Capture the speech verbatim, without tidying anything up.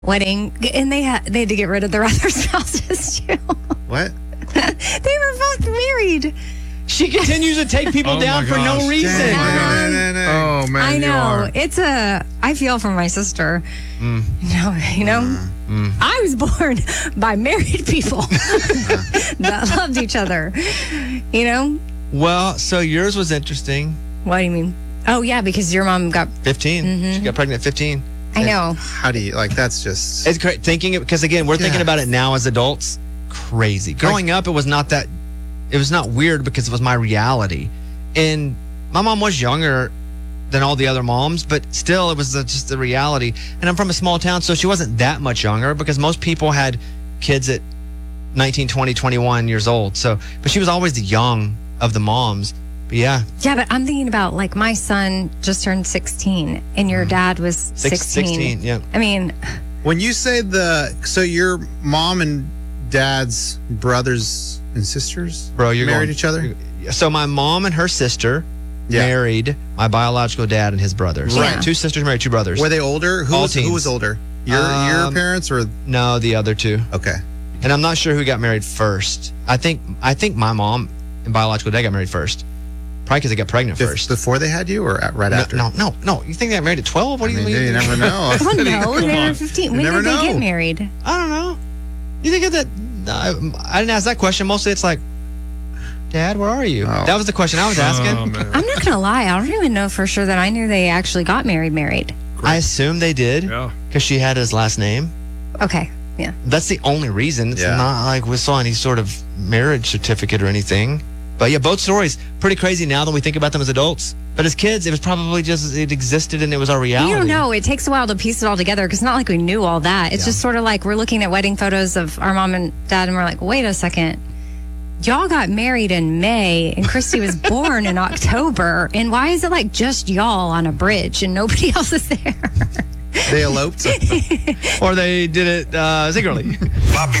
wedding, and they had they had to get rid of their other spouses too. What? They were both married. She continues to take people Oh down my for no gosh. reason. Dang, dang, dang, dang. Oh, man. I you know. are. It's a. I feel for my sister. Mm. No, you know, Mm. I was born by married people that loved each other. You know. Well, so yours was interesting. What do you mean? Oh yeah, because your mom got. fifteen. Mm-hmm. She got pregnant at fifteen. I know. How do you, like, that's just. It's great thinking it because again, we're thinking Yeah. about it now as adults. Crazy. Growing up, it was not that. It was not weird because it was my reality, and my mom was younger than all the other moms, but still, it was the, just the reality. And I'm from a small town, so she wasn't that much younger because most people had kids at nineteen, twenty, twenty-one years old. So, but she was always the young of the moms. But yeah, Yeah, but I'm thinking about like my son just turned sixteen, and your dad was six, sixteen. sixteen. Yeah. I mean, When you say the. So your mom and dad's brothers and sisters Bro, you're married going- each other? So my mom and her sister Yeah. married my biological dad and his brothers. Right. Two sisters married two brothers. Were they older? Who All was, who teens. was older? Your your Um, parents or. No, the other two. Okay. And I'm not sure who got married first. I think I think my mom and biological dad got married first. Probably because they got pregnant Bef- first. Before they had you or at- right no, after? no, no, no. You think they got married at twelve? What I do you mean, mean? you never know. oh no, Come they were on. fifteen. You When never did they get know. married? I don't know. You think of that? I, I didn't ask that question. Mostly it's like, Dad, where are you? Oh. That was the question I was asking. Oh, man. I'm not gonna lie. I don't even know for sure that I knew they actually got married. Married. I assume they did Yeah. because she had his last name. Okay. Yeah. That's the only reason. It's Yeah. not like we saw any sort of marriage certificate or anything. But yeah, both stories pretty crazy now that we think about them as adults. But as kids, it was probably just it existed and it was our reality. You don't know. It takes a while to piece it all together because not like we knew all that. It's Yeah. just sort of like we're looking at wedding photos of our mom and dad, and we're like, wait a second. Y'all got married in May, and Christy was born in October. And why is it like just y'all on a bridge and nobody else is there? They eloped. Or they did it uh, secretly.